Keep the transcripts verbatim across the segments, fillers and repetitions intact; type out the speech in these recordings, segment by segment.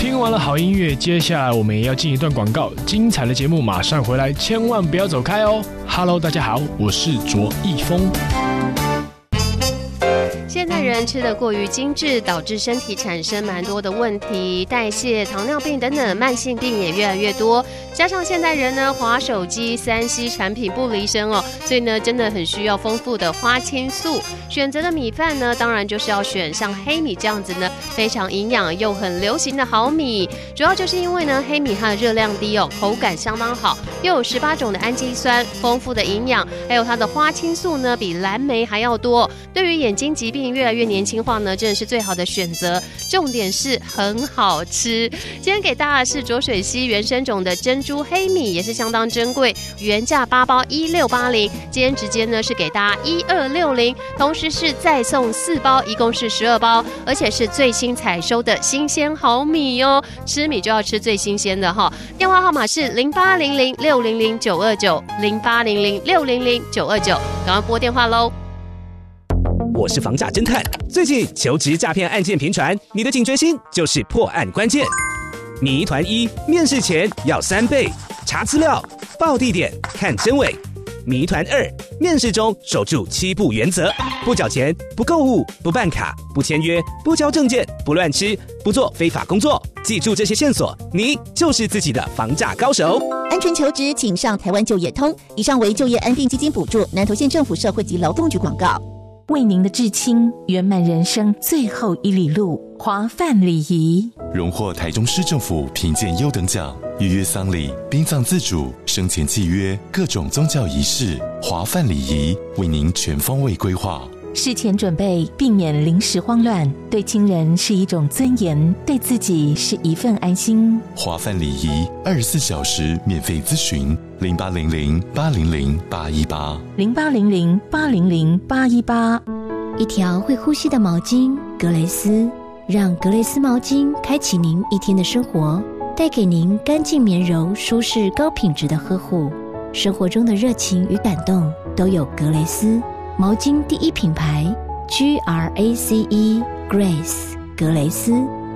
听完了好音乐，接下来我们也要进一段广告，精彩的节目马上回来，千万不要走开哦。Hello， 大家好，我是卓一峰。 现代人吃得过于精致，导致身体产生蛮多的问题，代谢、糖尿病等等慢性病也越来越多。加上现代人呢，滑手机、三 C 产品不离身哦，所以呢，真的很需要丰富的花青素。选择的米饭呢，当然就是要选像黑米这样子呢，非常营养又很流行的好米。主要就是因为呢，黑米它的热量低哦，口感相当好，又有十八种的氨基酸，丰富的营养，还有它的花青素呢，比蓝莓还要多。对于眼睛疾病越来越年轻化呢，真的是最好的选择。重点是很好吃。今天给大家的是浊水溪原生种的珍珠黑米，也是相当珍贵，原价八包一六八零，今天直接呢是给大家一二六零，同时是再送四包，一共是十二包，而且是最新采收的新鲜好米哦。吃米就要吃最新鲜的哈。电话号码是零八零零六零零九二九零八零零六零零九二九，赶快拨电话喽。 我是房价侦探，最近求职诈骗案件频传，你的警觉心就是破案关键。谜团一，面试前要三倍：查资料、报地点、看真伪。谜团二，面试中守住七不原则：不缴钱、不购物、不办卡、不签约、不交证件、不乱吃、不做非法工作。记住这些线索，你就是自己的房价高手。 安全求职，请上台湾就业通。以上为就业安定基金补助，南投县政府社会及劳动局广告。 为您的至亲圆满人生最后一里路，华范礼仪荣获台中市政府评鉴优等奖，预约丧礼、殡葬自主、生前契约、各种宗教仪式，华范礼仪为您全方位规划。 事前准备，避免临时慌乱，对亲人是一种尊严，对自己是一份安心。 华范礼仪二十四小时免费咨询，零八零零八零零八一八零八零零八零零八一八。 一条会呼吸的毛巾，格蕾丝，让格蕾丝毛巾开启您一天的生活，带给您干净绵柔、舒适高品质的呵护。生活中的热情与感动都有格蕾丝。毛巾第一品牌 G R A C E Grace 格蕾丝。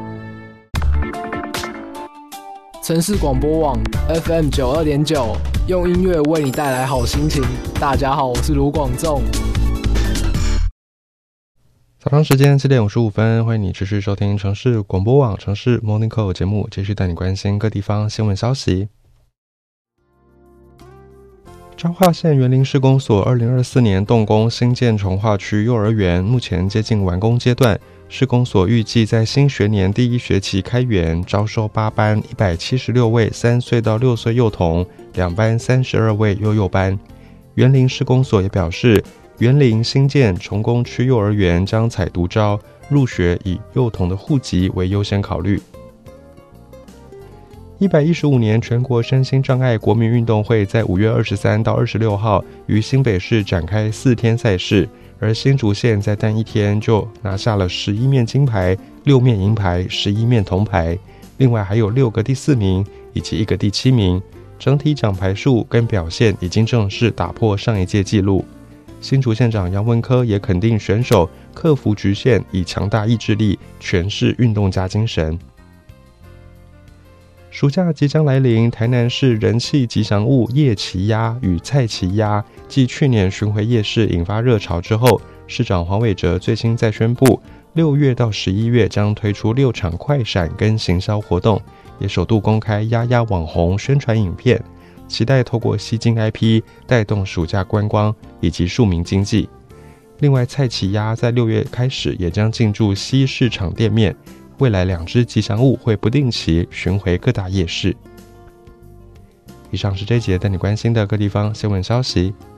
城市广播网 F M 九二点九，用音乐为你带来好心情。大家好，我是卢广仲。 早上时间七点五十五分，欢迎你持续收听城市广播网城市 Morning Call 节目，继续带你关心各地方新闻消息。彰化县园林市公所二零二四年动工新建重划区幼儿园，目前接近完工阶段。市公所预计在新学年第一学期开园，招收八班一百七十六位三岁到六岁幼童，两班三十二位幼幼班。园林市公所也表示，园林新建重工区幼儿园将采独招，入学以幼童的户籍为优先考虑。一百一十五年全国身心障碍国民运动会在五月二十三到二十六号于新北市展开四天赛事，而新竹县在单一天就拿下了十一面金牌、六面银牌、十一面铜牌，另外还有六个第四名以及一个第七名，整体奖牌数跟表现已经正式打破上一届纪录。新竹县长杨文科也肯定选手克服局限，以强大意志力诠释运动家精神。暑假即将来临，台南市人气吉祥物叶奇鸭与蔡奇鸭继去年巡回夜市引发热潮之后，市长黄伟哲最新再宣布，六月到十一月将推出六场快闪跟行销活动，也首度公开鸭鸭网红宣传影片，期待透过吸金 I P 带动暑假观光以及庶民经济。另外，蔡奇鸭在六月开始也将进驻西市场店面，未来两只吉祥物会不定期巡回各大夜市。以上是这一节带你关心的各地方新闻消息，